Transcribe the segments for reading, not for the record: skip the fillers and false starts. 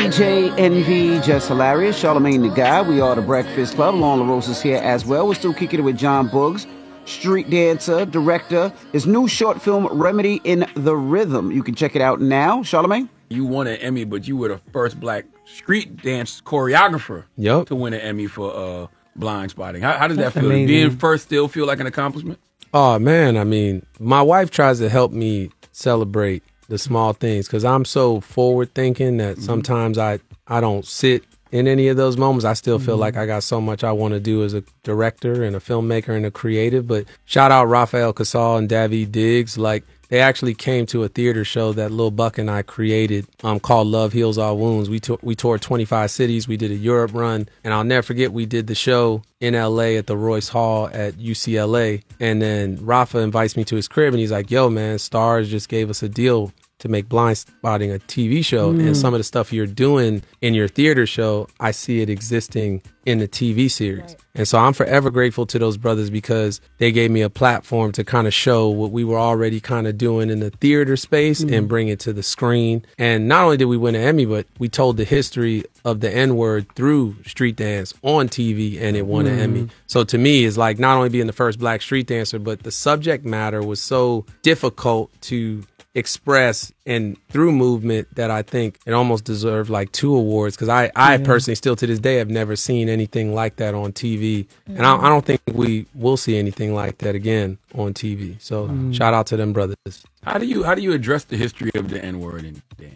DJ NV, Just Hilarious, Charlamagne the Guy. We are the Breakfast Club. Lauren LaRose is here as well. We're still kicking it with John Buggs, street dancer, director. His new short film, Remedy in the Rhythm. You can check it out now. Charlamagne? You won an Emmy, but you were the first black street dance choreographer to win an Emmy for Blind Spotting. How does that feel? Amazing. Being first still feel like an accomplishment? Oh, man. I mean, my wife tries to help me celebrate the small things because I'm so forward thinking that sometimes I don't sit in any of those moments. I still feel like I got so much I want to do as a director and a filmmaker and a creative. But shout out Raphael Casal and Daveed Diggs. Like, they actually came to a theater show that Lil Buck and I created called Love Heals All Wounds. We toured 25 cities. We did a Europe run. And I'll never forget, we did the show in L.A. at the Royce Hall at UCLA. And then Rafa invites me to his crib, and he's like, yo, man, Starz just gave us a deal to make Blind Spotting a TV show. And some of the stuff you're doing in your theater show, I see it existing in the TV series. Right. And so I'm forever grateful to those brothers because they gave me a platform to kind of show what we were already kind of doing in the theater space and bring it to the screen. And not only did we win an Emmy, but we told the history of the N-word through street dance on TV, and it won an Emmy. So to me, it's like not only being the first black street dancer, but the subject matter was so difficult to express and through movement that I think it almost deserved like 2 awards because I personally still to this day have never seen anything like that on TV, and I don't think we will see anything like that again on TV. So shout out to them brothers. How do you address the history of the N-word in dance?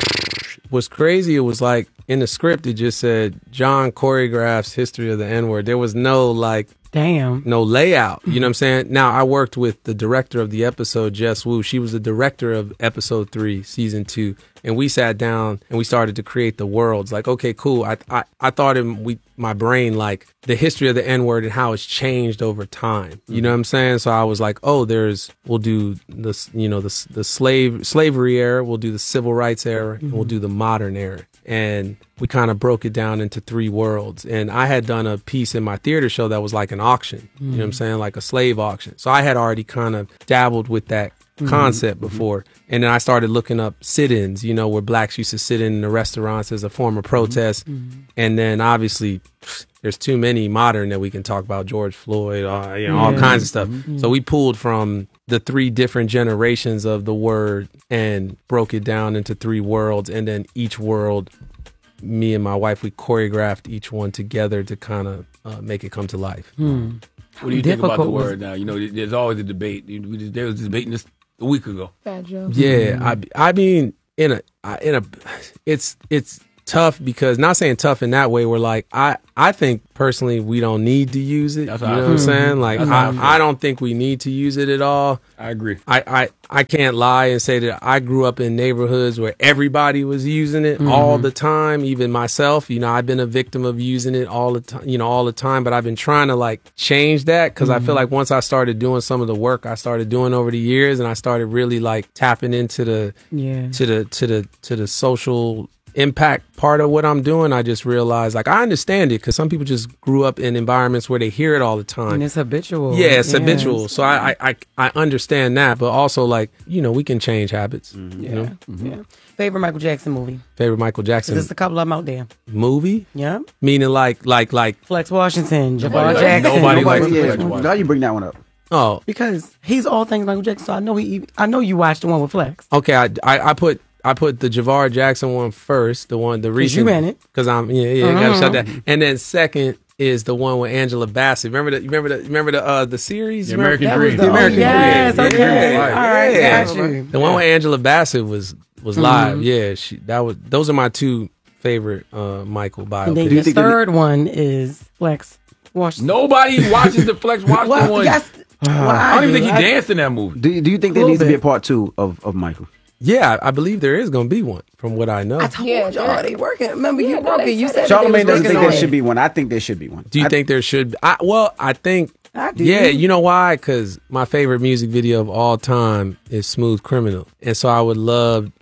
What's crazy, it was like in the script it just said John choreographs history of the N-word. There was no like no layout. You know what I'm saying? Now, I worked with the director of the episode, Jess Wu. She was the director of episode 3, season 2. And we sat down and we started to create the worlds. Like, okay, cool. I thought in my brain, like the history of the N-word and how it's changed over time. You know what I'm saying? So I was like, oh, we'll do this, the slavery era, we'll do the civil rights era, and we'll do the modern era. And we kind of broke it down into 3 worlds. And I had done a piece in my theater show that was like an auction, you know what I'm saying? Like a slave auction. So I had already kind of dabbled with that concept before. And then I started looking up sit-ins, where blacks used to sit in the restaurants as a form of protest. And then obviously there's too many modern that we can talk about, George Floyd, all kinds of stuff. So we pulled from the 3 different generations of the word and broke it down into 3 worlds. And then each world, me and my wife, we choreographed each one together to kind of make it come to life. What do you think about the word now? There's always a debate. There was debating this a week ago. Bad joke. Yeah, I mean, it's tough because, not saying tough in that way, we're like, I think personally we don't need to use it. That's, you know what I'm saying? Like, I don't think we need to use it at all. I agree. I can't lie and say that I grew up in neighborhoods where everybody was using it all the time, even myself. I've been a victim of using it all the time, but I've been trying to like change that because I feel like once I started doing some of the work I started doing over the years and I started really like tapping into the social impact part of what I'm doing, I just realized like I understand it because some people just grew up in environments where they hear it all the time and it's habitual. Yeah, it's habitual. So I understand that, but also like we can change habits. Yeah. Favorite Michael Jackson movie? Favorite Michael Jackson? There's a couple of them out there. Movie? Yeah. Meaning like Flex Washington, Jabbar Jackson. Nobody likes Flex. Now you bring that one up. Oh, because he's all things Michael Jackson. So I know you watched the one with Flex. Okay, I put the Jabbar Jackson one first, the recent. You in it? Because I'm gotta shut that. And then second is the one with Angela Bassett. Remember the series? The American Dream. The American Dream. Yes, okay. Yeah. All right, got you. The one with Angela Bassett was live. Yeah, those are my 2 favorite Michael biopics. And then the third one is Flex Washington. Nobody watches the Flex Washington one. Yes. I don't even think he danced in that movie. Do you think there needs to be a part 2 of Michael? Yeah, I believe there is going to be one, from what I know. I told y'all they working. Remember, you broke it. You said Charlamagne doesn't think there should be one. I think there should be one. Do you think there should be? I think... I do. Yeah, you know why? Because my favorite music video of all time is Smooth Criminal. And so I would love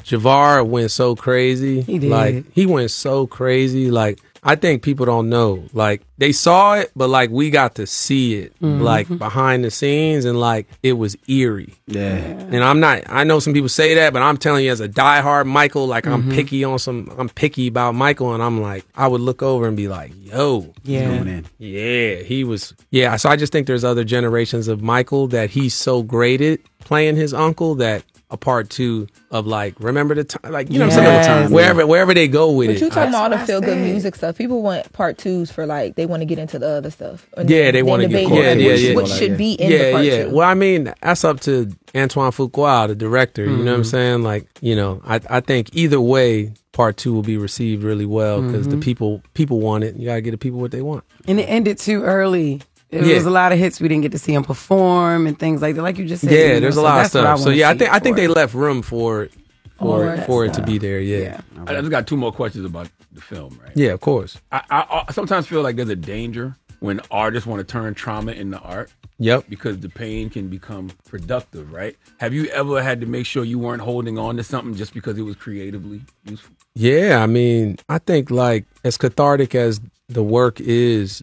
Javar went so crazy. He did. Like, he went so crazy. Like, I think people don't know. Like, they saw it, but like we got to see it, like behind the scenes, and like it was eerie. Yeah. And I know some people say that, but I'm telling you, as a diehard Michael, like I'm picky about Michael, and I'm like, I would look over and be like, yo, Yeah. he was, So I just think there's other generations of Michael that he's so great at playing his uncle that a part 2 of like, remember the time, like, you know what I'm saying? Wherever they go with But it. you talking about all the feel good music stuff. People want part 2s for like, they want to get into the other stuff. And they want to get which should be in the part 2. Well, I mean, that's up to Antoine Fuqua, the director. You know what I'm saying? Like, you know, I think either way, part 2 will be received really well because the people want it. You gotta get the people what they want. And it ended too early. There was a lot of hits we didn't get to see him perform and things like that. Like you just said. Yeah, there's a lot of stuff. So yeah, I think they left room for it to be there. Yeah. I just got 2 more questions about the film, right? Yeah, of course. I sometimes feel like there's a danger when artists want to turn trauma into art. Yep. Because the pain can become productive, right? Have you ever had to make sure you weren't holding on to something just because it was creatively useful? Yeah, I mean, I think like as cathartic as the work is,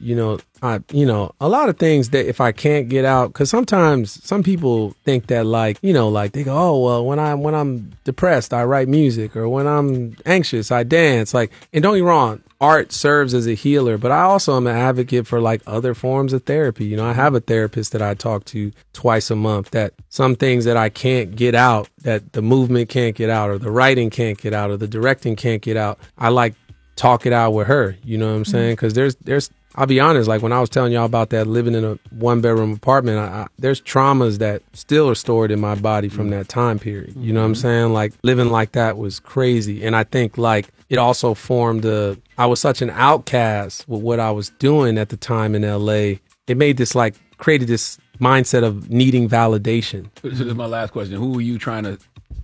a lot of things that if I can't get out, because sometimes some people think that like they go, oh well, when I'm depressed I write music, or when I'm anxious I dance. Like, and don't get me wrong, art serves as a healer, but I also am an advocate for like other forms of therapy. I have a therapist that I talk to twice a month, that some things that I can't get out, that the movement can't get out, or the writing can't get out, or the directing can't get out, I like talk it out with her. You know what I'm saying? Because there's I'll be honest, like when I was telling y'all about that living in a 1-bedroom apartment, there's traumas that still are stored in my body from that time period. You know what I'm saying? Like living like that was crazy. And I think like it also formed I was such an outcast with what I was doing at the time in LA. It made this like, created this mindset of needing validation. So this is my last question. Who were you trying to,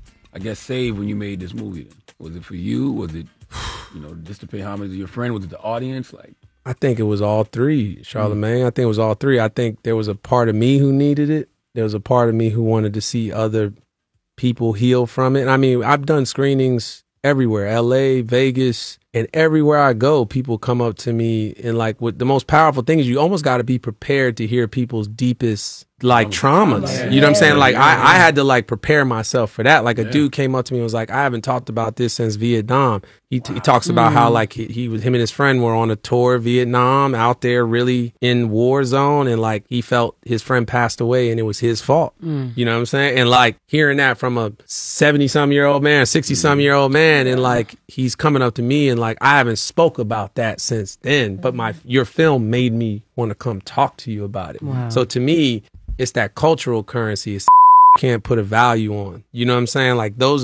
I guess, save when you made this movie then? Was it for you? Was it, just to pay homage to your friend? Was it the audience? Like, I think it was all 3, Charlamagne. I think it was all 3. I think there was a part of me who needed it. There was a part of me who wanted to see other people heal from it. And I mean, I've done screenings everywhere, LA, Vegas, and everywhere I go, people come up to me, and like what the most powerful thing is, you almost got to be prepared to hear people's deepest like traumas. You know what I'm saying? Like I had to like prepare myself for that. Like a dude came up to me and was like, I haven't talked about this since Vietnam. He talks about how like him and his friend were on a tour of Vietnam, out there really in war zone, and like he felt his friend passed away and it was his fault. You know what I'm saying? And like hearing that from a 70-some-year-old man, 60-some-year-old man, and like he's coming up to me and like I haven't spoke about that since then, but your film made me want to come talk to you about it. Wow. So to me, it's that cultural currency. It's can't put a value on. You know what I'm saying? Like that's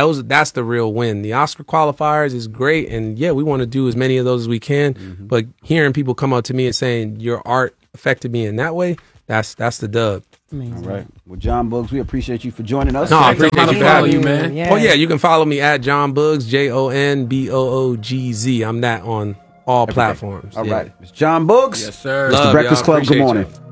the real win. The Oscar qualifiers is great, and yeah, we want to do as many of those as we can. But hearing people come up to me and saying your art affected me in that way, that's the dub. Amazing. All right. Well, John Buggs, we appreciate you for joining us. No, I appreciate you for having you, man. Yeah. Oh yeah, you can follow me at John Buggs, JONBOOGZ. I'm that on all platforms. All right. It's John Buggs. Yes, sir. It's the Breakfast Club. Good morning.